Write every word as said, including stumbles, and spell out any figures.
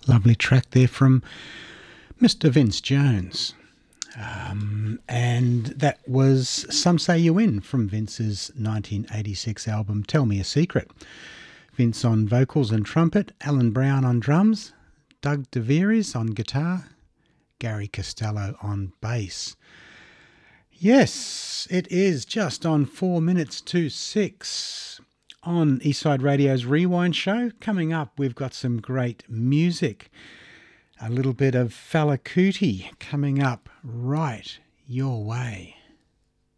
Lovely track there from Mister Vince Jones. Um, and that was Some Say You Win from Vince's nineteen eighty-six album Tell Me a Secret. Vince on vocals and trumpet, Alan Brown on drums, Doug DeVries on guitar, Gary Costello on bass. Yes, it is just on four minutes to six on Eastside Radio's Rewind Show. Coming up, we've got some great music. A little bit of Fela Kuti coming up right your way.